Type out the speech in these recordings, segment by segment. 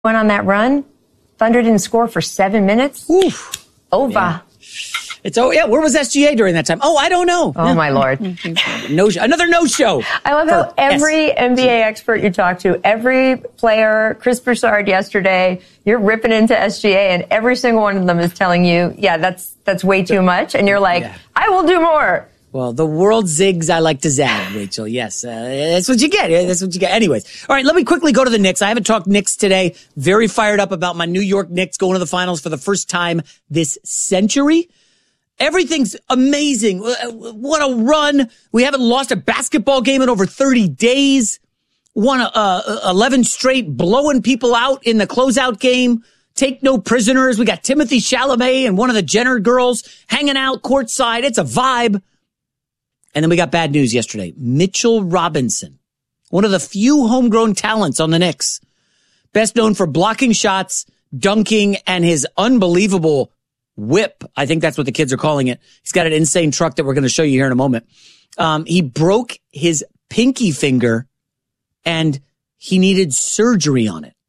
went on that run. Thunder didn't score for 7 minutes. Oof. Over. Yeah. Where was SGA during that time? Oh, I don't know. Oh, my Lord. Another no-show. I love how every NBA expert you talk to, every player, Chris Broussard yesterday, you're ripping into SGA, and every single one of them is telling you, yeah, that's way too much. And you're like, I will do more. Well, the world zigs, I like to zag, Rachel. Yes, that's what you get. That's what you get. Anyways, all right, let me quickly go to the Knicks. I haven't talked Knicks today. Very fired up about my New York Knicks going to the finals for the first time this century. Everything's amazing. What a run. We haven't lost a basketball game in over 30 days. Won 11 straight, blowing people out in the closeout game. Take no prisoners. We got Timothy Chalamet and one of the Jenner girls hanging out courtside. It's a vibe. And then we got bad news yesterday. Mitchell Robinson, one of the few homegrown talents on the Knicks. Best known for blocking shots, dunking, and his unbelievable whip. I think that's what the kids are calling it. He's got an insane truck that we're going to show you here in a moment. He broke his pinky finger and he needed surgery on it.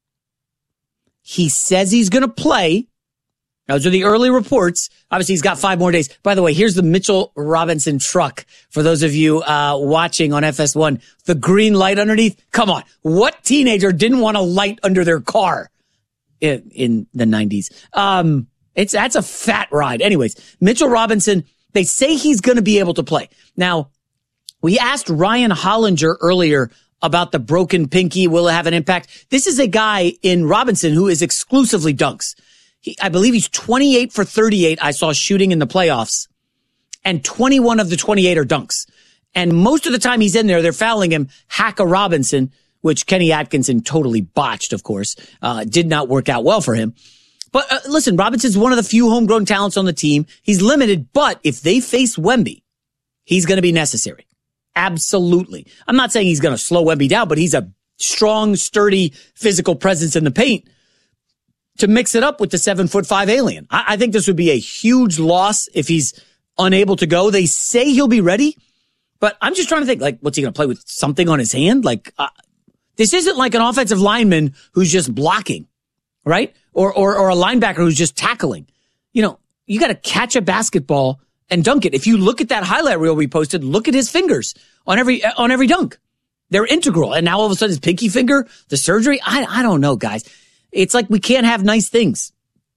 He says he's going to play. Those are the early reports. Obviously, he's got 5 more days. By the way, here's the Mitchell Robinson truck. For those of you watching on FS1, the green light underneath. Come on. What teenager didn't want a light under their car in the 90s? That's a fat ride. Anyways, Mitchell Robinson, they say he's going to be able to play. Now, we asked Ryan Hollinger earlier about the broken pinky. Will it have an impact? This is a guy in Robinson who is exclusively dunks. I believe he's 28 for 38. I saw shooting in the playoffs, and 21 of the 28 are dunks. And most of the time he's in there, they're fouling him. Hacka Robinson, which Kenny Atkinson totally botched, of course, did not work out well for him. But listen, Robinson's one of the few homegrown talents on the team. He's limited, but if they face Wemby, he's going to be necessary. Absolutely. I'm not saying he's going to slow Wemby down, but he's a strong, sturdy, physical presence in the paint to mix it up with the 7'5" alien. I think this would be a huge loss if he's unable to go. They say he'll be ready, but I'm just trying to think, like, what's he going to play with something on his hand? Like, this isn't like an offensive lineman who's just blocking, right? Or a linebacker who's just tackling. You know, you got to catch a basketball and dunk it. If you look at that highlight reel we posted, look at his fingers on every dunk. They're integral. And now all of a sudden his pinky finger, the surgery, I don't know, guys. It's like we can't have nice things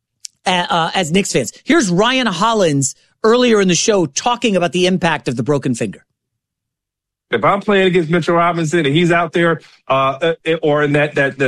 as Knicks fans. Here's Ryan Hollins earlier in the show talking about the impact of the broken finger. If I'm playing against Mitchell Robinson and he's out there, or in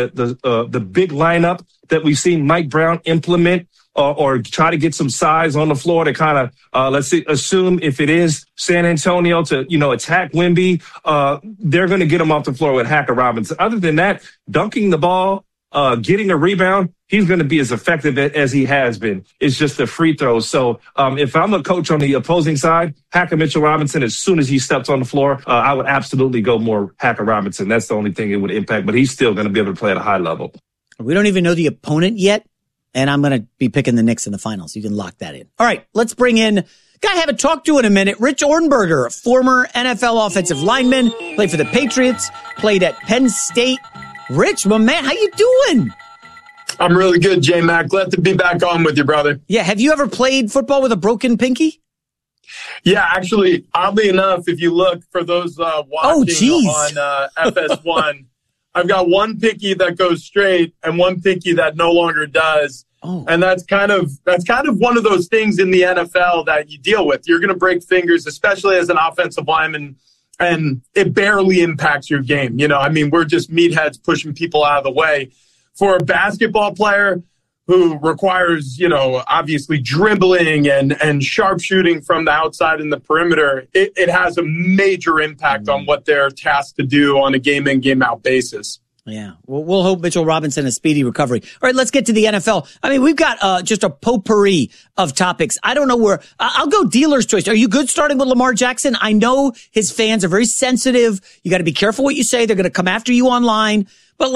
the big lineup that we've seen Mike Brown implement, or try to get some size on the floor to kind of, assume if it is San Antonio to, attack Wemby, they're going to get him off the floor with Hacka Robinson. Other than that, dunking the ball, getting a rebound, he's going to be as effective as he has been. It's just the free throws. So if I'm a coach on the opposing side, Hacka Mitchell Robinson, as soon as he steps on the floor, I would absolutely go more Hacka Robinson. That's the only thing it would impact. But he's still going to be able to play at a high level. We don't even know the opponent yet, and I'm going to be picking the Knicks in the finals. You can lock that in. All right, let's bring in guy I haven't talked to in a minute, Rich Ohrnberger, former NFL offensive lineman, played for the Patriots, played at Penn State. Rich, my man, how you doing? I'm really good, J-Mac. Glad to be back on with you, brother. Yeah, have you ever played football with a broken pinky? Yeah, actually, oddly enough, if you look for those watching on FS1, I've got one pinky that goes straight and one pinky that no longer does. Oh. And that's kind of one of those things in the NFL that you deal with. You're going to break fingers, especially as an offensive lineman, and it barely impacts your game. We're just meatheads pushing people out of the way. For a basketball player who requires, obviously dribbling and sharpshooting from the outside in the perimeter, it has a major impact on what they're tasked to do on a game-in, game-out basis. Yeah, well, we'll hope Mitchell Robinson a speedy recovery. All right, let's get to the NFL. We've got just a potpourri of topics. I don't know where. I'll go dealer's choice. Are you good starting with Lamar Jackson? I know his fans are very sensitive. You got to be careful what you say. They're going to come after you online. But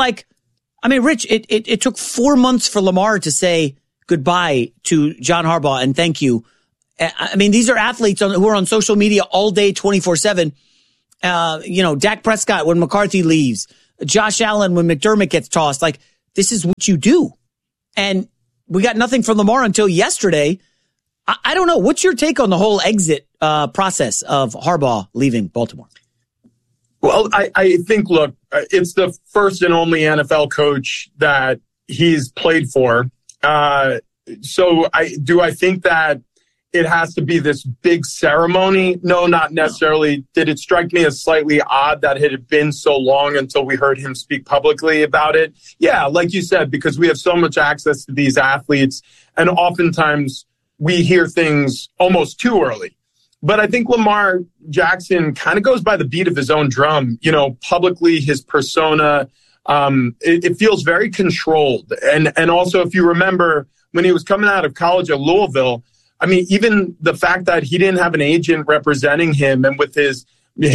Rich, it took 4 months for Lamar to say goodbye to John Harbaugh and thank you. These are athletes who are on social media all day, 24/7. Dak Prescott when McCarthy leaves. Josh Allen when McDermott gets tossed. this is what you do. And we got nothing from Lamar until yesterday. I don't know. What's your take on the whole exit process of Harbaugh leaving Baltimore? Well, I think, look, it's the first and only NFL coach that he's played for. So I think that it has to be this big ceremony? No, not necessarily. No. Did it strike me as slightly odd that it had been so long until we heard him speak publicly about it? Yeah, like you said, because we have so much access to these athletes, and oftentimes we hear things almost too early. But I think Lamar Jackson kind of goes by the beat of his own drum. You know, publicly, his persona, it feels very controlled. And also, if you remember, when he was coming out of college at Louisville, I mean, even the fact that he didn't have an agent representing him, and with his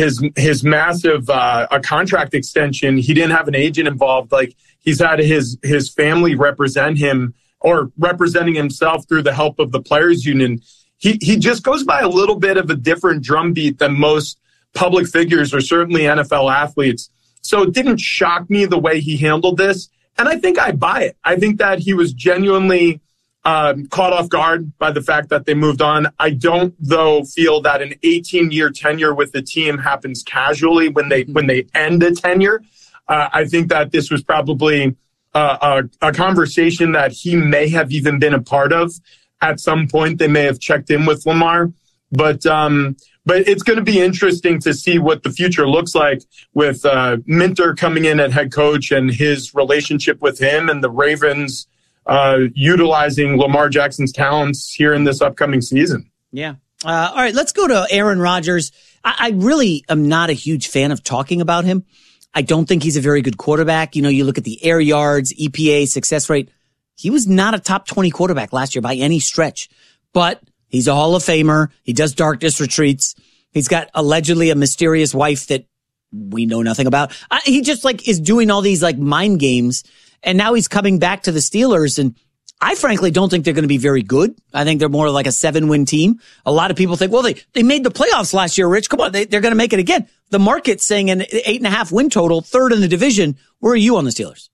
massive a contract extension, he didn't have an agent involved. Like, he's had his family represent him, or representing himself through the help of the players union. He just goes by a little bit of a different drumbeat than most public figures, or certainly NFL athletes. So it didn't shock me the way he handled this, and I think I buy it. I think that he was genuinely caught off guard by the fact that they moved on. I don't, though, feel that an 18-year tenure with the team happens casually when they end a tenure. I think that this was probably a conversation that he may have even been a part of. At some point, they may have checked in with Lamar. But it's going to be interesting to see what the future looks like with Minter coming in at head coach and his relationship with him, and the Ravens utilizing Lamar Jackson's talents here in this upcoming season. Yeah. All right, let's go to Aaron Rodgers. I really am not a huge fan of talking about him. I don't think he's a very good quarterback. You know, you look at the air yards, EPA, success rate. He was not a top 20 quarterback last year by any stretch, but he's a Hall of Famer. He does darkness retreats. He's got allegedly a mysterious wife that we know nothing about. He just is doing all these mind games. And now he's coming back to the Steelers, and I frankly don't think they're going to be very good. I think they're more like a 7-win team. A lot of people think, well, they made the playoffs last year, Rich. Come on, they're going to make it again. The market's saying an 8.5 win total, third in the division. Where are you on the Steelers?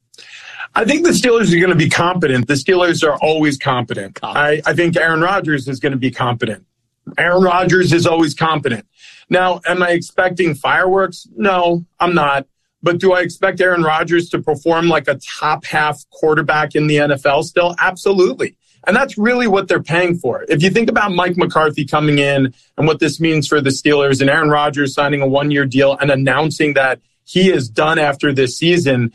I think the Steelers are going to be competent. The Steelers are always competent. I think Aaron Rodgers is going to be competent. Aaron Rodgers is always competent. Now, am I expecting fireworks? No, I'm not. But do I expect Aaron Rodgers to perform like a top half quarterback in the NFL still? Absolutely. And that's really what they're paying for. If you think about Mike McCarthy coming in and what this means for the Steelers, and Aaron Rodgers signing a 1-year deal and announcing that he is done after this season,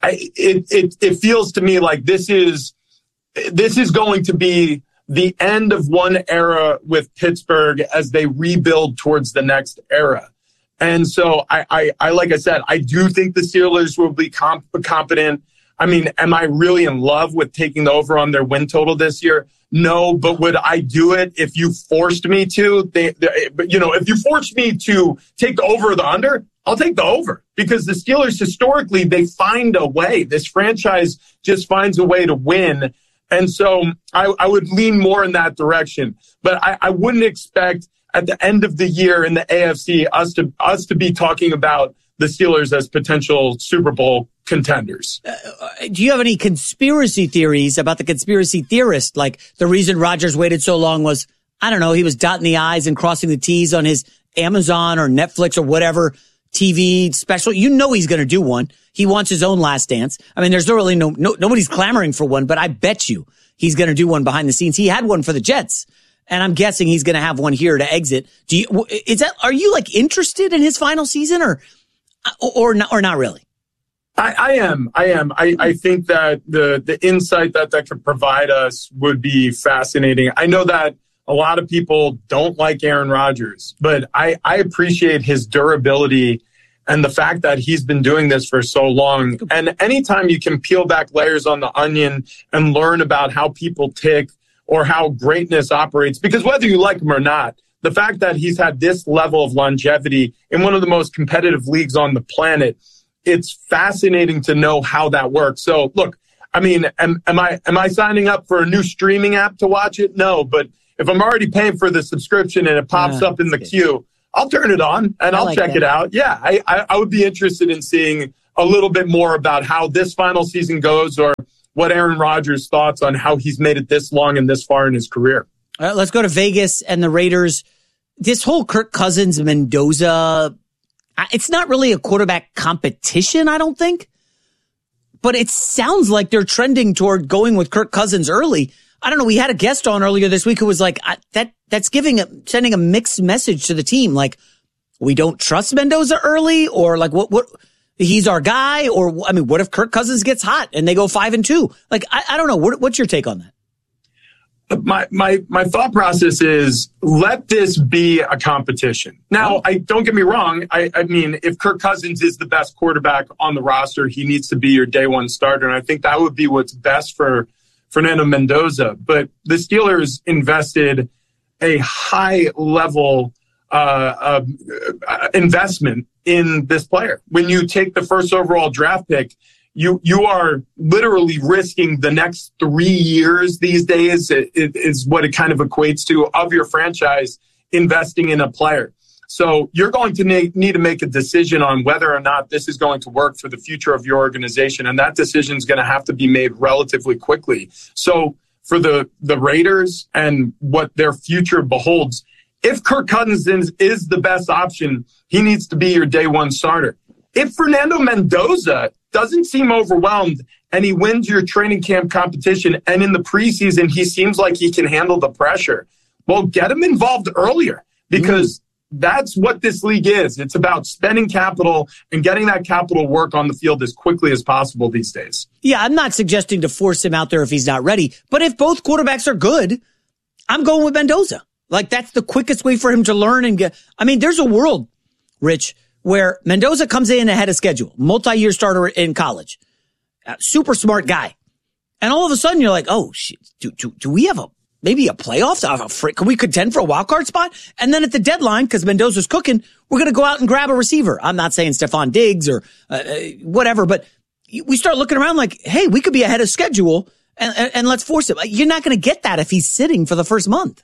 it feels to me like this is going to be the end of one era with Pittsburgh as they rebuild towards the next era. And so I like I said, I do think the Steelers will be competent. I mean, am I really in love with taking the over on their win total this year? No, but would I do it if you forced me to? If you forced me to take the over or the under, I'll take the over, because the Steelers historically, they find a way. This franchise just finds a way to win. And so I would lean more in that direction. But I wouldn't expect at the end of the year in the AFC us to be talking about the Steelers as potential Super Bowl contenders. Do you have any conspiracy theories about the conspiracy theorist? Like, the reason Rodgers waited so long was, I don't know, he was dotting the I's and crossing the T's on his Amazon or Netflix or whatever TV special. You know he's going to do one. He wants his own Last Dance. I mean, there's really nobody's clamoring for one, but I bet you he's going to do one behind the scenes. He had one for the Jets, and I'm guessing he's going to have one here to exit. Are you interested in his final season or not really? I am. I think that the insight that could provide us would be fascinating. I know that a lot of people don't like Aaron Rodgers, but I appreciate his durability and the fact that he's been doing this for so long. And anytime you can peel back layers on the onion and learn about how people tick or how greatness operates, because whether you like him or not, the fact that he's had this level of longevity in one of the most competitive leagues on the planet, it's fascinating to know how that works. So look, I mean, am I signing up for a new streaming app to watch it? No, but if I'm already paying for the subscription and it pops up in the queue, I'll turn it on and I'll check it out. Yeah, I would be interested in seeing a little bit more about how this final season goes, or what Aaron Rodgers' thoughts on how he's made it this long and this far in his career. Let's go to Vegas and the Raiders. This whole Kirk Cousins, Mendoza, it's not really a quarterback competition, I don't think. But it sounds like they're trending toward going with Kirk Cousins early. I don't know. We had a guest on earlier this week who was like, that's sending a mixed message to the team. Like, we don't trust Mendoza early, or like what he's our guy, or I mean, what if Kirk Cousins gets hot and they go 5-2? Like, I don't know. What's your take on that? My thought process is, let this be a competition. Now, don't get me wrong. I mean, if Kirk Cousins is the best quarterback on the roster, he needs to be your day one starter. And I think that would be what's best for Fernando Mendoza. But the Steelers invested a high level investment in this player. When you take the first overall draft pick, you are literally risking the next 3 years these days. It is what it kind of equates to, of your franchise investing in a player. So you're going to need to make a decision on whether or not this is going to work for the future of your organization. And that decision is going to have to be made relatively quickly. So for the Raiders and what their future beholds, if Kirk Cousins is the best option, he needs to be your day one starter. If Fernando Mendoza doesn't seem overwhelmed and he wins your training camp competition, and in the preseason he seems like he can handle the pressure, well, get him involved earlier, because that's what this league is. It's about spending capital and getting that capital work on the field as quickly as possible these days. Yeah, I'm not suggesting to force him out there if he's not ready, but if both quarterbacks are good, I'm going with Mendoza. Like, that's the quickest way for him to learn and get. I mean, there's a world, Rich, where Mendoza comes in ahead of schedule, multi-year starter in college, super smart guy. And all of a sudden you're like, oh, shit, do we have maybe a playoff? Can we contend for a wild card spot? And then at the deadline, because Mendoza's cooking, we're going to go out and grab a receiver. I'm not saying Stephon Diggs or whatever, but we start looking around like, hey, we could be ahead of schedule and let's force him. You're not going to get that if he's sitting for the first month.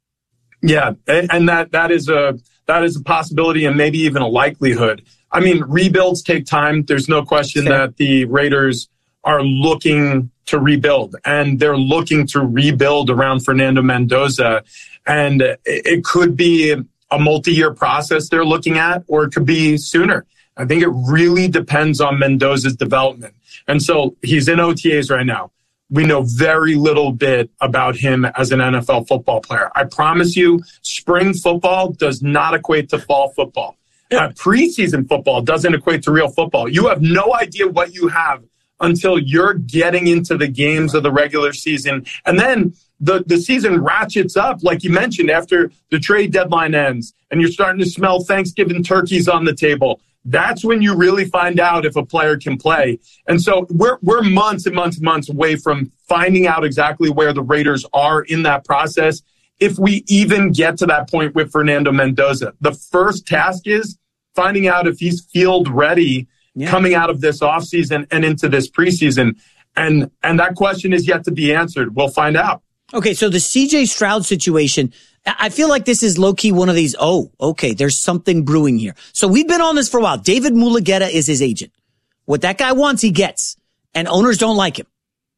Yeah, and that is a possibility, and maybe even a likelihood. I mean, rebuilds take time. There's no question that the Raiders are looking to rebuild, and they're looking to rebuild around Fernando Mendoza. And it could be a multi-year process they're looking at, or it could be sooner. I think it really depends on Mendoza's development. And so he's in OTAs right now. We know very little bit about him as an NFL football player. I promise you, spring football does not equate to fall football. Preseason football doesn't equate to real football. You have no idea what you have until you're getting into the games of the regular season. And then the season ratchets up, like you mentioned, after the trade deadline ends and you're starting to smell Thanksgiving turkeys on the table. That's when you really find out if a player can play. And so we're months and months and months away from finding out exactly where the Raiders are in that process, if we even get to that point with Fernando Mendoza. The first task is finding out if he's field ready coming out of this offseason and into this preseason. And that question is yet to be answered. We'll find out. Okay, so the CJ Stroud situation, I feel like this is low-key one of these, there's something brewing here. So we've been on this for a while. David Mulugeta is his agent. What that guy wants, he gets. And owners don't like him.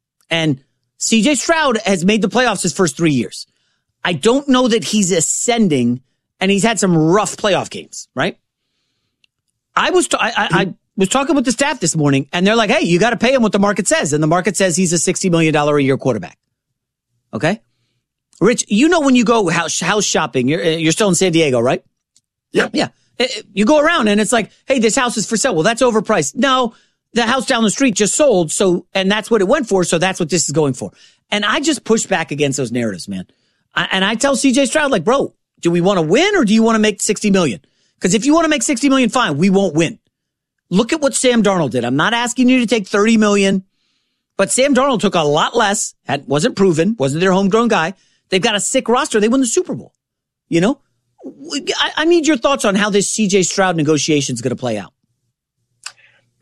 And CJ Stroud has made the playoffs his first 3 years. I don't know that he's ascending, and he's had some rough playoff games, right? I was talking with the staff this morning, and they're like, hey, you got to pay him what the market says. And the market says he's a $60 million a year quarterback. Okay? Rich, you know when you go house shopping, you're still in San Diego, right? Yeah. Yeah. You go around and it's like, hey, this house is for sale. Well, that's overpriced. No, the house down the street just sold. So, and that's what it went for. So that's what this is going for. And I just push back against those narratives, man. And I tell CJ Stroud, like, bro, do we want to win or do you want to make 60 million? Because if you want to make 60 million, fine, we won't win. Look at what Sam Darnold did. I'm not asking you to take 30 million, but Sam Darnold took a lot less. Wasn't proven, wasn't their homegrown guy. They've got a sick roster. They won the Super Bowl. You know, I need your thoughts on how this CJ Stroud negotiation is going to play out.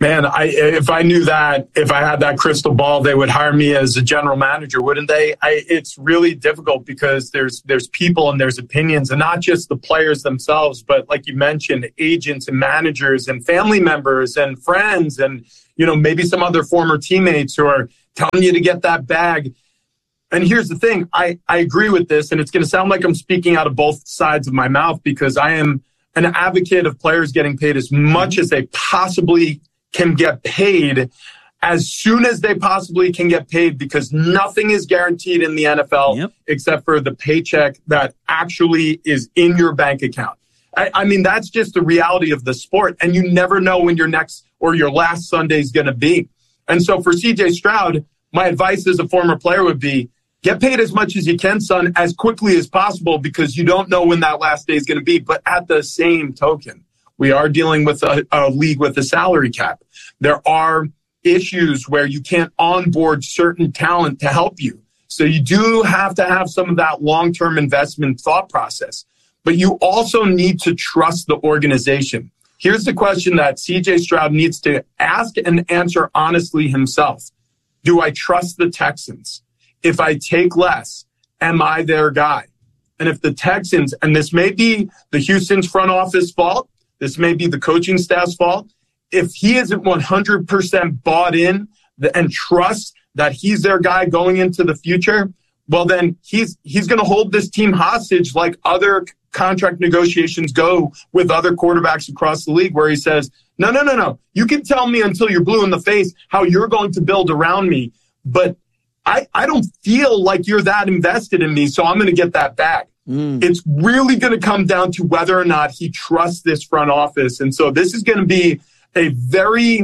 Man, if I knew that, if I had that crystal ball, they would hire me as a general manager, wouldn't they? It's really difficult because there's people and there's opinions, and not just the players themselves, but like you mentioned, agents and managers and family members and friends and, maybe some other former teammates who are telling you to get that bag. And here's the thing. I agree with this, and it's going to sound like I'm speaking out of both sides of my mouth because I am an advocate of players getting paid as much as they possibly can get paid as soon as they possibly can get paid, because nothing is guaranteed in the NFL except for the paycheck that actually is in your bank account. I mean, that's just the reality of the sport, and you never know when your next or your last Sunday is going to be. And so for CJ Stroud, my advice as a former player would be, get paid as much as you can, son, as quickly as possible, because you don't know when that last day is going to be. But at the same token, we are dealing with a league with a salary cap. There are issues where you can't onboard certain talent to help you. So you do have to have some of that long-term investment thought process. But you also need to trust the organization. Here's the question that CJ Stroud needs to ask and answer honestly himself. Do I trust the Texans? If I take less, am I their guy? And if the Texans, and this may be the Houston's front office fault, this may be the coaching staff's fault. If he isn't 100% bought in and trusts that he's their guy going into the future, well, then he's going to hold this team hostage like other contract negotiations go with other quarterbacks across the league, where he says, no. You can tell me until you're blue in the face how you're going to build around me, but I don't feel like you're that invested in me, so I'm going to get that back. It's really going to come down to whether or not he trusts this front office. And so this is going to be a very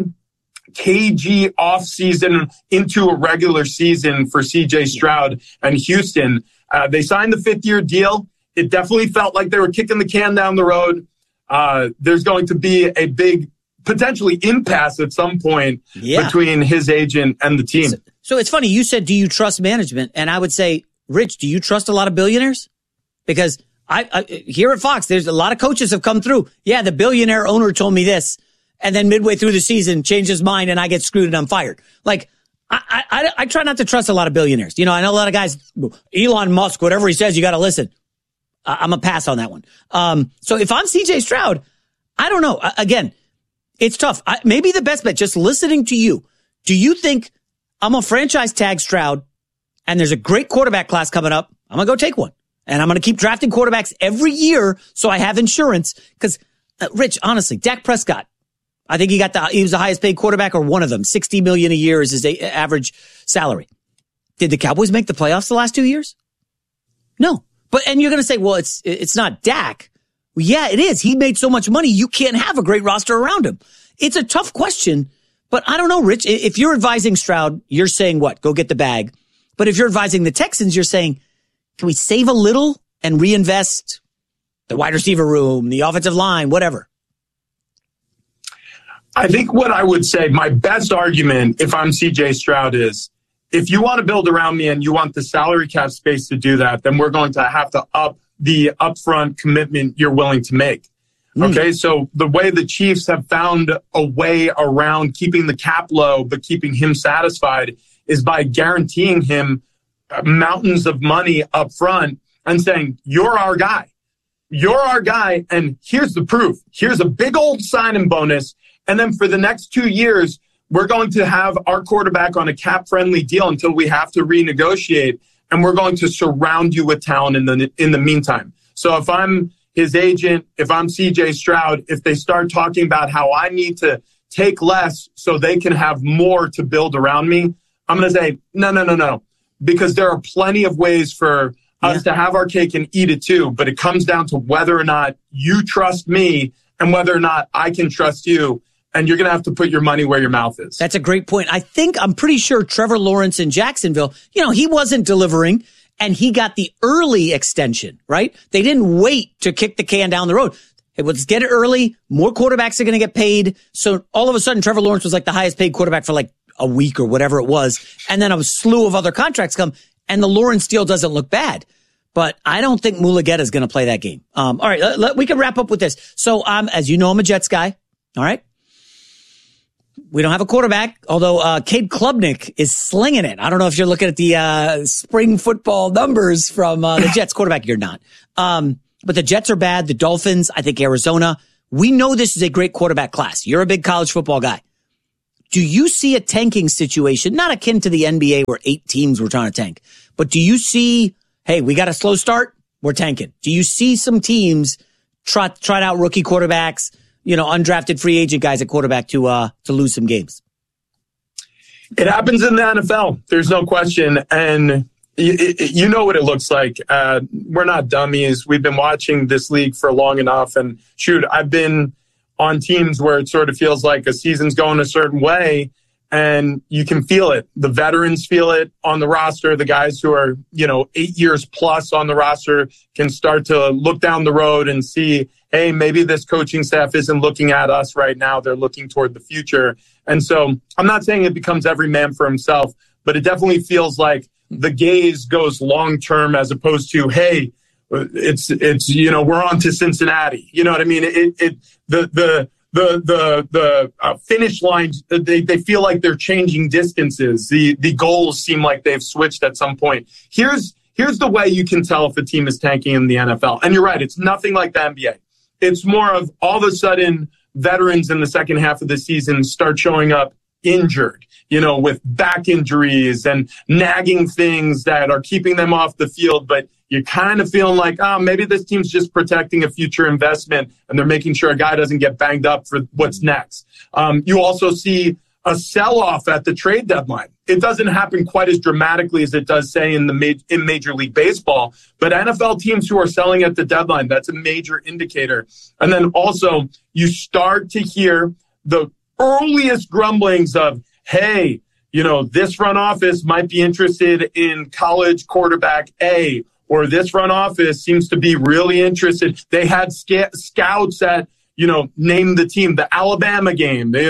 cagey offseason into a regular season for CJ Stroud and Houston. They signed the 5th-year deal. It definitely felt like they were kicking the can down the road. There's going to be a big, potentially impasse at some point between his agent and the team. So it's funny. You said, do you trust management? And I would say, Rich, do you trust a lot of billionaires? Because I here at Fox, there's a lot of coaches have come through. Yeah, the billionaire owner told me this, and then midway through the season changed his mind, and I get screwed and I'm fired. Like, I try not to trust a lot of billionaires. I know a lot of guys, Elon Musk, whatever he says, you got to listen. I'm a pass on that one. So if I'm CJ Stroud, I don't know. Again, it's tough. Maybe the best bet, just listening to you. Do you think I'm a franchise tag Stroud and there's a great quarterback class coming up? I'm going to go take one. And I'm going to keep drafting quarterbacks every year so I have insurance. Because, Rich, honestly, Dak Prescott, I think he was the highest paid quarterback, or one of them. $60 million a year is his average salary. Did the Cowboys make the playoffs the last 2 years? No. And you're going to say, well, it's not Dak. Well, yeah, it is. He made so much money, you can't have a great roster around him. It's a tough question, but I don't know, Rich. If you're advising Stroud, you're saying what? Go get the bag. But if you're advising the Texans, you're saying, can we save a little and reinvest the wide receiver room, the offensive line, whatever? I think what I would say, my best argument, if I'm CJ Stroud, is if you want to build around me and you want the salary cap space to do that, then we're going to have to up the upfront commitment you're willing to make. Okay, so the way the Chiefs have found a way around keeping the cap low but keeping him satisfied is by guaranteeing him mountains of money up front and saying, you're our guy. You're our guy, and here's the proof. Here's a big old signing bonus, and then for the next 2 years, we're going to have our quarterback on a cap-friendly deal until we have to renegotiate, and we're going to surround you with talent in the meantime. So if I'm his agent, if I'm CJ Stroud, if they start talking about how I need to take less so they can have more to build around me, I'm going to say, no. Because there are plenty of ways for us to have our cake and eat it too, but it comes down to whether or not you trust me and whether or not I can trust you. And you're going to have to put your money where your mouth is. That's a great point. I'm pretty sure Trevor Lawrence in Jacksonville, he wasn't delivering and he got the early extension, right? They didn't wait to kick the can down the road. It was get it early. More quarterbacks are going to get paid. So all of a sudden, Trevor Lawrence was like the highest paid quarterback for like a week or whatever it was. And then a slew of other contracts come and the Lawrence deal doesn't look bad. But I don't think Mulugeta is going to play that game. All right, we can wrap up with this. So as you know, I'm a Jets guy. All right. we don't have a quarterback, although Cade Klubnik is slinging it. I don't know if you're looking at the spring football numbers from the Jets. Quarterback, you're not. But the Jets are bad. The Dolphins, I think Arizona. We know this is a great quarterback class. You're a big college football guy. Do you see a tanking situation, not akin to the NBA where 8 teams were trying to tank, but do you see, hey, we got a slow start, we're tanking? Do you see some teams try out rookie quarterbacks, undrafted free agent guys at quarterback to lose some games? It happens in the NFL. There's no question. And you know what it looks like. We're not dummies. We've been watching this league for long enough. And shoot, I've been on teams where it sort of feels like a season's going a certain way, and you can feel it. The veterans feel it on the roster. The guys who are, 8 years plus on the roster can start to look down the road and see, hey, maybe this coaching staff isn't looking at us right now. They're looking toward the future. And so I'm not saying it becomes every man for himself, but it definitely feels like the gaze goes long-term as opposed to, hey, it's we're on to Cincinnati. You know what I mean? The finish line, they feel like they're changing distances. The goals seem like they've switched at some point. Here's the way you can tell if a team is tanking in the NFL. And you're right, it's nothing like the NBA. It's more of all of a sudden veterans in the second half of the season start showing up injured, with back injuries and nagging things that are keeping them off the field, but you're kind of feeling like, maybe this team's just protecting a future investment and they're making sure a guy doesn't get banged up for what's next. You also see a sell-off at the trade deadline. It doesn't happen quite as dramatically as it does, say, in Major League Baseball, but NFL teams who are selling at the deadline, that's a major indicator. And then also you start to hear the earliest grumblings of, hey, this front office might be interested in college quarterback A, or this front office seems to be really interested. They had scouts at, name the team, the Alabama game, the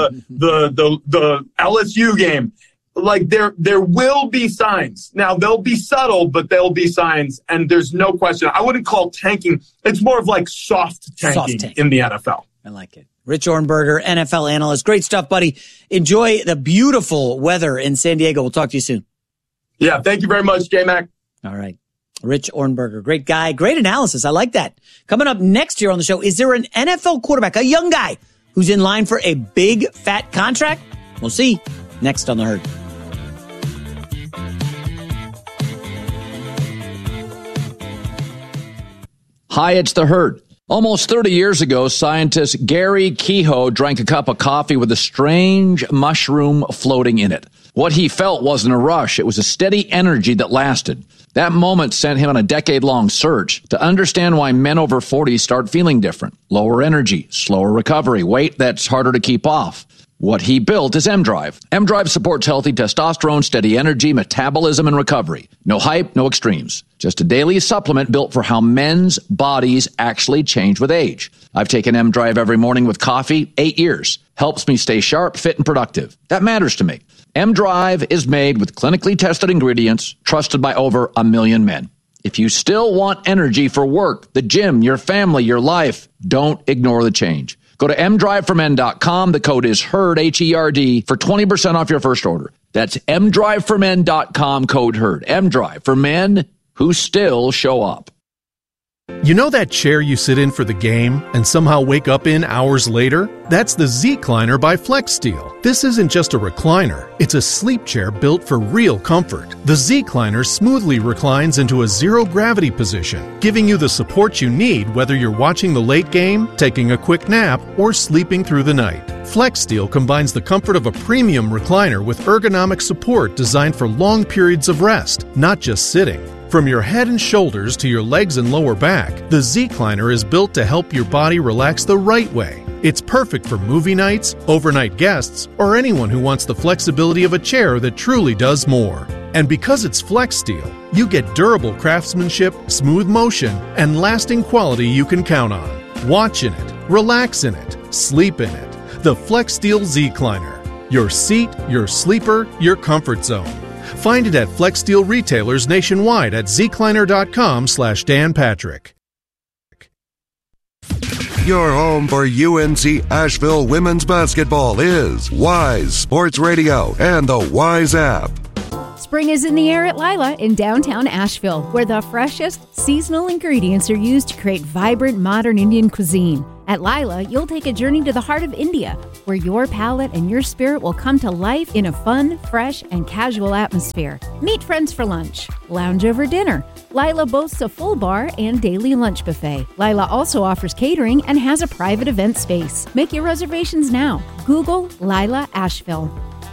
LSU game. Like there will be signs. Now they'll be subtle, but there'll be signs, and there's no question. I wouldn't call tanking. It's more of like soft tanking in the NFL. I like it. Rich Ohrnberger, NFL analyst. Great stuff, buddy. Enjoy the beautiful weather in San Diego. We'll talk to you soon. Yeah, thank you very much, J-Mac. All right. Rich Ohrnberger, great guy, great analysis. I like that. Coming up next year on the show, is there an NFL quarterback, a young guy, who's in line for a big, fat contract? We'll see next on The Herd. Hi, it's The Herd. Almost 30 years ago, scientist Gary Kehoe drank a cup of coffee with a strange mushroom floating in it. What he felt wasn't a rush. It was a steady energy that lasted. That moment sent him on a decade-long search to understand why men over 40 start feeling different. Lower energy, slower recovery, weight that's harder to keep off. What he built is M-Drive. M-Drive supports healthy testosterone, steady energy, metabolism, and recovery. No hype, no extremes. Just a daily supplement built for how men's bodies actually change with age. I've taken M-Drive every morning with coffee, 8 years. Helps me stay sharp, fit, and productive. That matters to me. M-Drive is made with clinically tested ingredients, trusted by over 1 million men. If you still want energy for work, the gym, your family, your life, don't ignore the change. Go to mdriveformen.com. The code is HERD, H-E-R-D, for 20% off your first order. That's mdriveformen.com, code HERD. M-Drive for men who still show up. You know that chair you sit in for the game and somehow wake up in hours later? That's the Z-Cliner by FlexSteel. This isn't just a recliner. It's a sleep chair built for real comfort. The Z-Cliner smoothly reclines into a zero-gravity position, giving you the support you need whether you're watching the late game, taking a quick nap, or sleeping through the night. FlexSteel combines the comfort of a premium recliner with ergonomic support designed for long periods of rest, not just sitting. From your head and shoulders to your legs and lower back, the Z-Cliner is built to help your body relax the right way. It's perfect for movie nights, overnight guests, or anyone who wants the flexibility of a chair that truly does more. And because it's FlexSteel, you get durable craftsmanship, smooth motion, and lasting quality you can count on. Watch in it, relax in it, sleep in it. The FlexSteel Z-Cliner. Your seat, your sleeper, your comfort zone. Find it at FlexSteel retailers nationwide at zcliner.com/Dan Patrick. Your home for UNC Asheville women's basketball is Wise Sports Radio and the Wise app. Spring is in the air at Lila in downtown Asheville, where the freshest seasonal ingredients are used to create vibrant modern Indian cuisine. At Lila, you'll take a journey to the heart of India, where your palate and your spirit will come to life in a fun, fresh, and casual atmosphere. Meet friends for lunch, lounge over dinner. Lila boasts a full bar and daily lunch buffet. Lila also offers catering and has a private event space. Make your reservations now. Google Lila Asheville.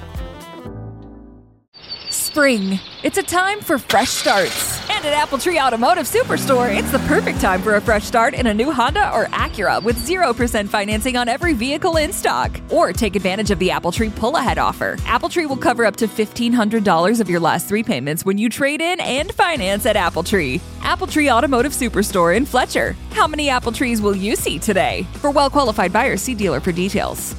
Spring. It's a time for fresh starts. And at Apple Tree Automotive Superstore, it's the perfect time for a fresh start in a new Honda or Acura with 0% financing on every vehicle in stock. Or take advantage of the Apple Tree pull-ahead offer. Apple Tree will cover up to $1,500 of your last 3 payments when you trade in and finance at Apple Tree. Apple Tree Automotive Superstore in Fletcher. How many Apple Trees will you see today? For well-qualified buyers, see dealer for details.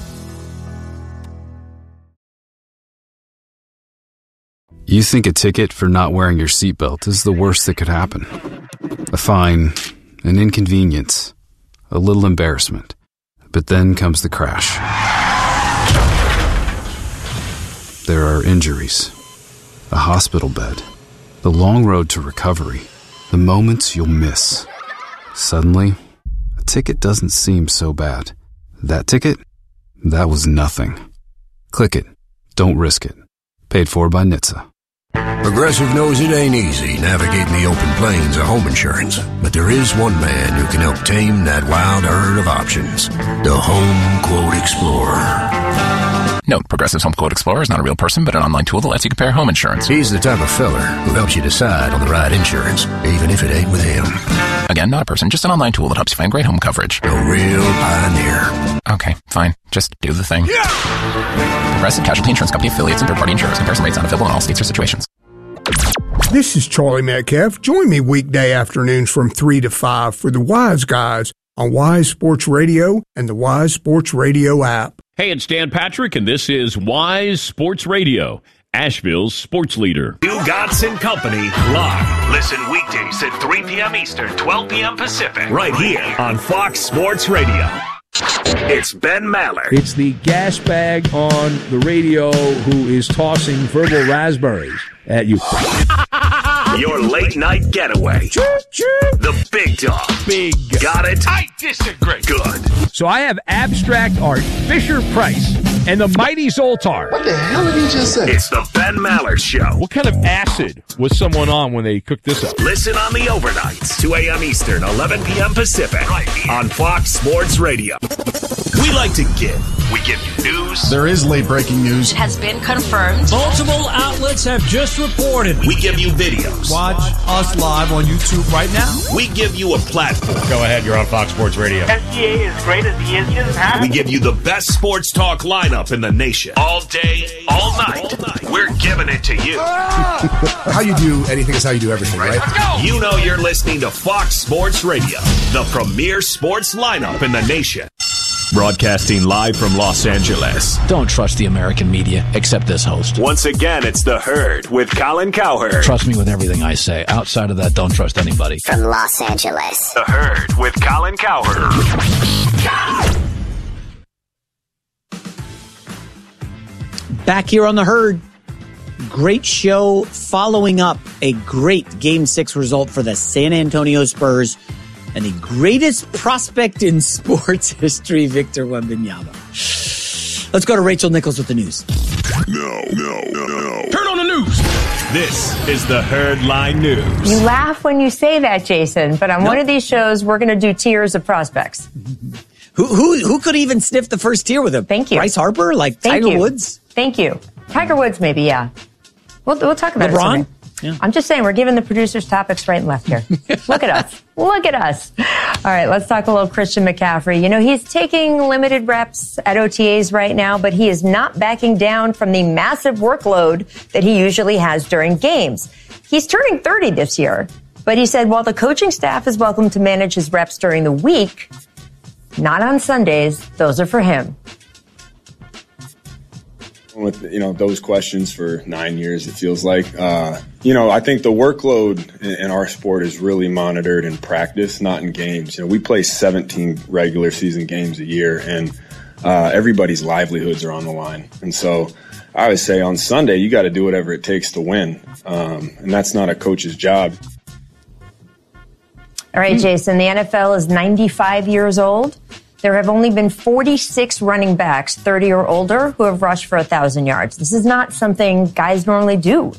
You think a ticket for not wearing your seatbelt is the worst that could happen. A fine, an inconvenience, a little embarrassment. But then comes the crash. There are injuries, a hospital bed, the long road to recovery, the moments you'll miss. Suddenly, a ticket doesn't seem so bad. That ticket? That was nothing. Click it. Don't risk it. Paid for by NHTSA. Progressive knows it ain't easy navigating the open plains of home insurance, but there is one man who can help tame that wild herd of options. The Home Quote Explorer. Note, Progressive's Home Quote Explorer is not a real person, but an online tool that lets you compare home insurance. He's the type of feller who helps you decide on the right insurance, even if it ain't with him. Again, not a person, just an online tool that helps you find great home coverage. A real pioneer. Okay, fine. Just do the thing. Yeah! Progressive Casualty Insurance Company affiliates and third-party insurers. Comparison rates not available in all states or situations. This is Charlie Metcalf. Join me weekday afternoons from 3 to 5 for the Wise Guys on Wise Sports Radio and the Wise Sports Radio app. Hey, it's Dan Patrick, and this is Wise Sports Radio, Asheville's sports leader. Ugotz and Company live. Listen weekdays at 3 p.m. Eastern, 12 p.m. Pacific. Right here on Fox Sports Radio. It's Ben Maller. It's the gas bag on the radio who is tossing verbal raspberries at you. Your late night getaway. The big dog. Big. Got it? I disagree. Good. So I have abstract art, Fisher-Price, and the Mighty Zoltar. What the hell did he just say? It's the Ben Maller Show. What kind of acid was someone on when they cooked this up? Listen on the overnights, 2 a.m. Eastern, 11 p.m. Pacific, right here on Fox Sports Radio. We like to give. We give you news. There is late breaking news. It has been confirmed. Multiple outlets have just reported. We give you videos. Watch us live on YouTube right now. We give you a platform. Go ahead, you're on Fox Sports Radio. SGA is great as he is. He doesn't have We give you the best sports talk lineup in the nation. All day, all night. We're giving it to you. How you do anything is how you do everything, right? Let's go. You know you're listening to Fox Sports Radio, the premier sports lineup in the nation. Broadcasting live from Los Angeles. Don't trust the American media, except this host. Once again, it's The Herd with Colin Cowherd. Trust me with everything I say. Outside of that, don't trust anybody. From Los Angeles. The Herd with Colin Cowherd. Back here on The Herd. Great show following up a great Game 6 result for the San Antonio Spurs and the greatest prospect in sports history, Victor Wembanyama. Let's go to Rachel Nichols with the news. No. Turn on the news. This is the Herdline News. You laugh when you say that, Jason, but on one of these shows, we're going to do tiers of prospects. Who could even sniff the first tier with him? Thank you. Bryce Harper? Like Tiger Woods? Thank you. Tiger Woods, maybe, yeah. We'll talk about LeBron? it. Yeah. I'm just saying, we're giving the producers topics right and left here. Look at us. Look at us. All right, let's talk a little Christian McCaffrey. You know, he's taking limited reps at OTAs right now, but he is not backing down from the massive workload that he usually has during games. He's turning 30 this year, but he said while the coaching staff is welcome to manage his reps during the week, not on Sundays. Those are for him. with, those questions for 9 years, it feels like. I think the workload in our sport is really monitored in practice, not in games. We play 17 regular season games a year, and everybody's livelihoods are on the line. And so I would say on Sunday, you got to do whatever it takes to win. And that's not a coach's job. All right, Jason, the NFL is 95 years old. There have only been 46 running backs, 30 or older, who have rushed for 1,000 yards. This is not something guys normally do